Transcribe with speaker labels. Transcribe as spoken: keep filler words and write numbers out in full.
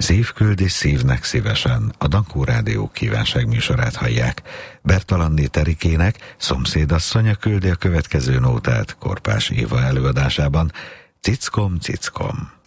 Speaker 1: Szív küldi szívnek szívesen, a Dankó Rádió kívánság műsorát hallják. Bertalanné Terikének szomszédasszonya küldi a következő nótát Korpás Éva előadásában. Cickom, cickom.